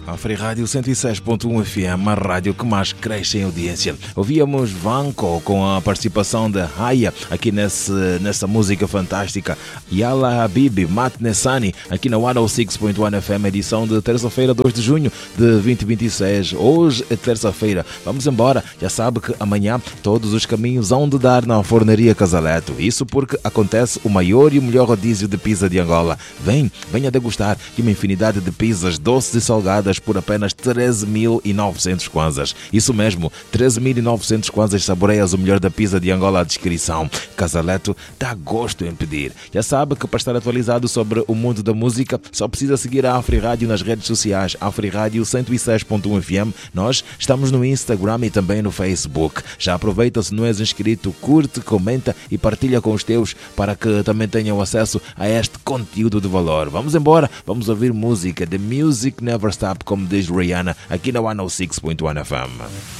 A Free Rádio 106.1 FM, a rádio que mais cresce em audiência. Ouvíamos Vanco com a participação de Haya aqui nessa música fantástica. Yala Habibi, Mat Nessani, aqui na 106.1 FM, edição de terça-feira, 2 de junho de 2026. Hoje é terça-feira. Vamos embora. Já sabe que amanhã todos os caminhos hão de dar na Fornaria Casaleto. Isso porque acontece o maior e o melhor rodízio de pizza de Angola. Venha degustar de uma infinidade de pizzas doces e salgadas por apenas 13.900 kwanzas. Isso mesmo, 13.900 kwanzas, saboreias o melhor da pizza de Angola à descrição. Casaleto dá gosto em pedir. Já sabe que para estar atualizado sobre o mundo da música, só precisa seguir a Afri Rádio nas redes sociais. Afri Rádio 106.1 FM. Nós estamos no Instagram e também no Facebook. Já aproveita, se não és inscrito, curte, comenta e partilha com os teus para que também tenham acesso a este conteúdo de valor. Vamos embora, vamos ouvir música. The Music Never Stop, como diz Rihanna, aqui na 106.1 FM.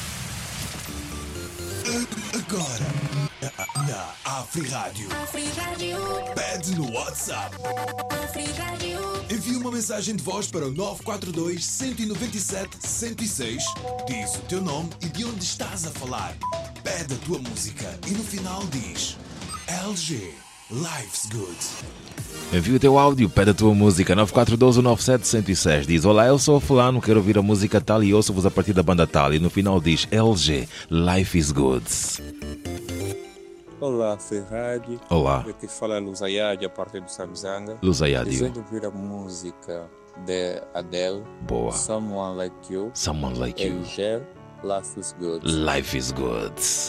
Agora, na Afri Rádio. Pede no WhatsApp. Envie uma mensagem de voz para o 942 197 106. Diz o teu nome e de onde estás a falar. Pede a tua música e no final diz LG, Life's Good. Envia o teu áudio, pede a tua música 942-197-106. Diz: olá, eu sou o fulano, quero ouvir a música tal e ouço-vos a partir da banda tal. E no final diz LG, Life is Good. Olá, Ferrari. Olá. Aqui fala Luz Ayadi, a partir do Samzanga. Luz Ayadi. Desejo ouvir a música de Adele. Boa. Someone Like You. Someone Like You. LG, Life is Good. Life is Good.